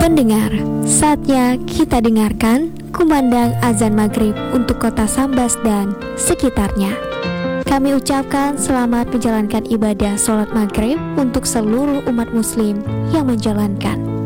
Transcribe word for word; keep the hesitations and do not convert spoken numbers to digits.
Pendengar, saatnya kita dengarkan kumandang azan maghrib untuk kota Sambas dan sekitarnya. Kami ucapkan selamat menjalankan ibadah sholat maghrib untuk seluruh umat muslim yang menjalankan.